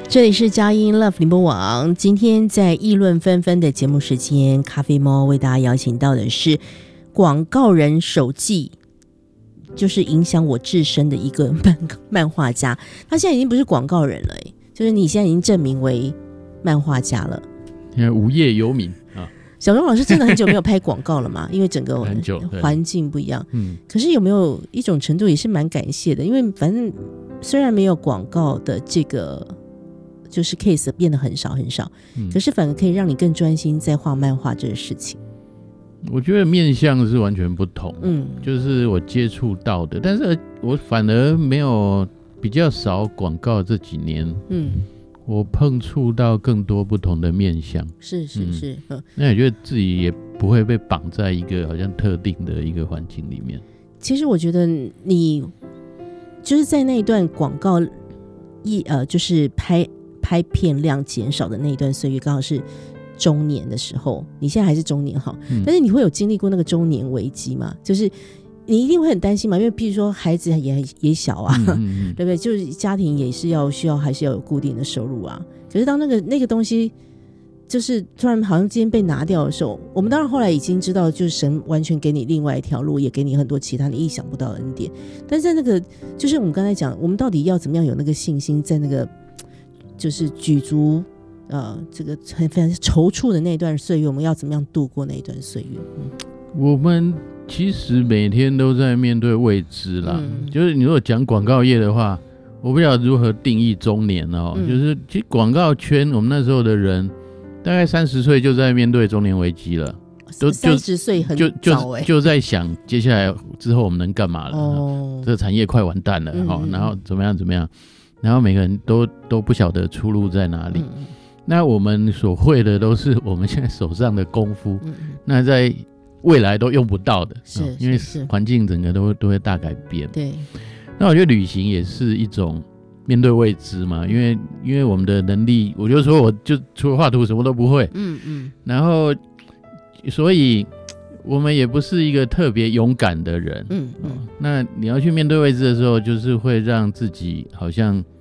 这里是佳音 Love 联播网，今天在议论纷纷的节目时间，咖啡猫为大家邀请到的是广告人手记，就是影响我自身的一个漫画家。他现在已经不是广告人了，就是你现在已经证明为漫画家了， 无业游民啊。 小钟老师真的很久没有拍广告了嘛？因为整个环境不一样。可是有没有一种程度也是蛮感谢的，因为反正虽然没有广告的这个就是 case 变得很少很少，可是反而可以让你更专心在画漫画这个事情。 我觉得面向是完全不同，就是我接触到的，但是我反而没有比较少广告这几年，我碰触到更多不同的面向，是，那我觉得自己也不会被绑在一个好像特定的一个环境里面。 其实我觉得你就是在那一段广告就是拍片量减少的那一段岁月，刚好是中年的时候，你现在还是中年哈，但是你会有经历过那个中年危机吗？就是你一定会很担心嘛，因为譬如说孩子也小啊，对不对？就是家庭也是需要还是要有固定的收入啊。可是当那个东西就是突然好像今天被拿掉的时候，我们当然后来已经知道，就是神完全给你另外一条路，也给你很多其他你意想不到的恩典。但是在那个就是我们刚才讲，我们到底要怎么样有那个信心，在那个就是举足这个非常踌躇的那段岁月，我们要怎么样度过那一段岁月？ 我们其实每天都在面对未知啦，就是你如果讲广告业的话，我不知道如何定义中年哦，就是其实广告圈我们那时候的人大概30岁就在面对中年危机了 ，30岁很早就在想接下来之后我们能干嘛了，这个产业快完蛋了，然后怎么样，然后每个人都不晓得出路在哪里，那我们所会的都是我们现在手上的功夫，那在未来都用不到的，因为环境整个都会大改变。对，那我觉得旅行也是一种面对未知嘛，因为我们的能力，我就说我就除了画图什么都不会，然后所以我们也不是一个特别勇敢的人，那你要去面对未知的时候，就是会让自己好像